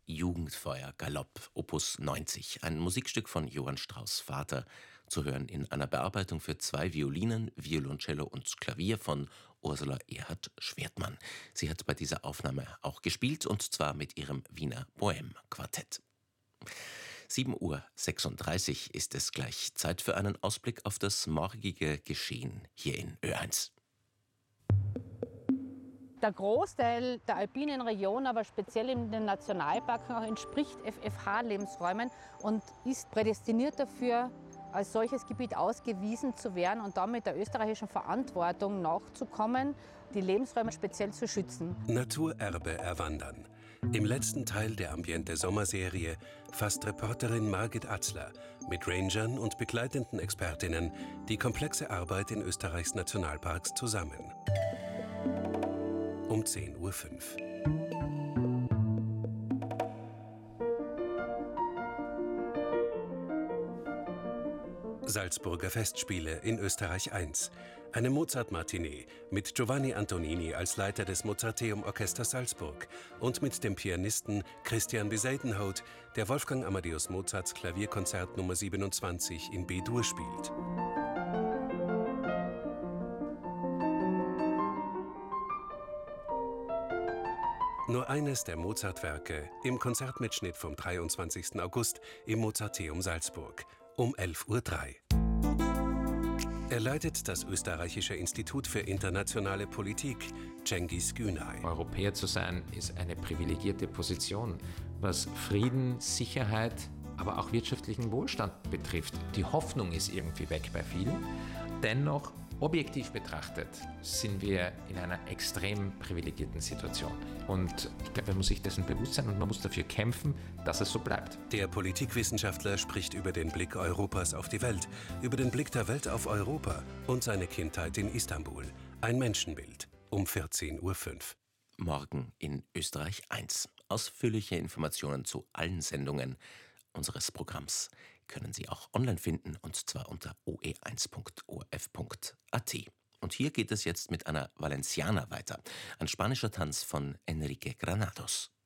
Jugendfeuer Galopp, Opus 90, ein Musikstück von Johann Strauss Vater, zu hören in einer Bearbeitung für 2 Violinen, Violoncello und Klavier von Ursula Erhard Schwertmann. Sie hat bei dieser Aufnahme auch gespielt, und zwar mit ihrem Wiener Bohème-Quartett. 7:36 Uhr ist es gleich. Zeit für einen Ausblick auf das morgige Geschehen hier in Ö1. Der Großteil der alpinen Region, aber speziell in den Nationalparken, auch entspricht FFH-Lebensräumen und ist prädestiniert dafür, als solches Gebiet ausgewiesen zu werden und damit der österreichischen Verantwortung nachzukommen, die Lebensräume speziell zu schützen. Naturerbe erwandern. Im letzten Teil der Ambiente-Sommerserie fasst Reporterin Margit Atzler mit Rangern und begleitenden Expertinnen die komplexe Arbeit in Österreichs Nationalparks zusammen. Um 10:05 Uhr. Salzburger Festspiele in Österreich 1. Eine Mozart-Matinee mit Giovanni Antonini als Leiter des Mozarteum-Orchesters Salzburg und mit dem Pianisten Christian Besaidenout, der Wolfgang Amadeus Mozarts Klavierkonzert Nummer 27 in B-Dur spielt. Nur eines der Mozart-Werke im Konzertmitschnitt vom 23. August im Mozarteum Salzburg um 11:03 Uhr. Er leitet das Österreichische Institut für internationale Politik, Cengiz Günay. Europäer zu sein, ist eine privilegierte Position, was Frieden, Sicherheit, aber auch wirtschaftlichen Wohlstand betrifft. Die Hoffnung ist irgendwie weg bei vielen. Dennoch, objektiv betrachtet, sind wir in einer extrem privilegierten Situation. Und ich glaube, man muss sich dessen bewusst sein und man muss dafür kämpfen, dass es so bleibt. Der Politikwissenschaftler spricht über den Blick Europas auf die Welt, über den Blick der Welt auf Europa und seine Kindheit in Istanbul. Ein Menschenbild um 14:05 Uhr. Morgen in Österreich 1. Ausführliche Informationen zu allen Sendungen unseres Programms können Sie auch online finden, und zwar unter oe1.orf.at. Und hier geht es jetzt mit einer Valenciana weiter, ein spanischer Tanz von Enrique Granados.